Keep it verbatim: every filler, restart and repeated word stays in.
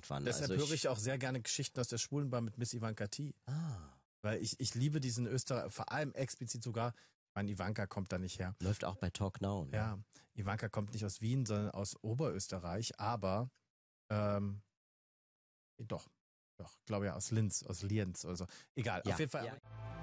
irgendwann. Deshalb also ich, höre ich auch sehr gerne Geschichten aus der Schwulenbar mit Miss Ivanka T. Ah. Weil ich, ich liebe diesen Österreich, vor allem explizit sogar, ich meine, Ivanka kommt da nicht her. Läuft auch bei Talk Now. Ne? Ja, Ivanka kommt nicht aus Wien, sondern aus Oberösterreich, aber ähm, doch, doch, glaube ja, aus Linz, aus Lienz oder so. Egal, Ja. auf jeden Fall. Ja.